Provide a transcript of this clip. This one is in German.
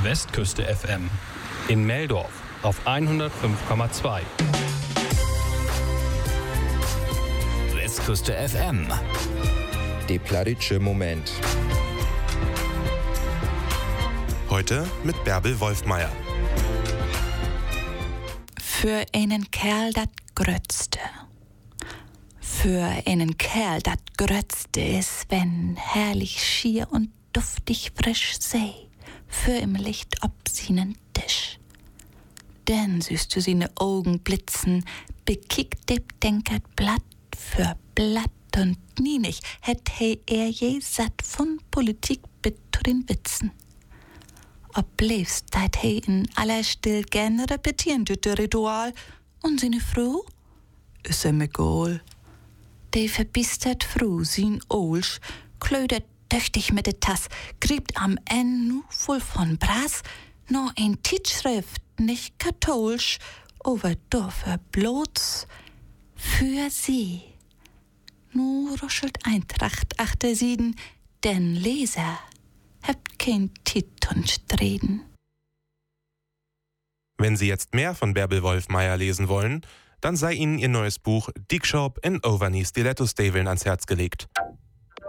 Westküste FM. In Meldorf auf 105,2. Westküste FM. Der plattdeutsche Moment. Heute mit Bärbel Wolfmeier. Für einen Kerl dat Grötzte. Für einen Kerl dat Grötzte is, wenn herrlich schier und duftig frisch sei, für im Licht ob seinen Tisch. Denn süßt du seine Augen blitzen, bekickt deb denkert Blatt für Blatt und nie nicht hätt er je satt von Politik bis zu den Witzen. Ob lebst deit in aller Still gern repetieren dütte Ritual und seine Frau? Is egal. De verbistert Frau sin Olsch, klödert tüchtig mit de Tass, griebt am Ende nu voll von Brass, no ein Tischschrift, nicht katholsch, over Dorfer bloß für sie. Nu ruschelt Eintracht achter Sieden, denn Leser habt kein Tit und Streden. Wenn Sie jetzt mehr von Bärbel Wolfmeier lesen wollen, dann sei Ihnen ihr neues Buch Dickschorb in Overknee Stiletto-Staveln ans Herz gelegt.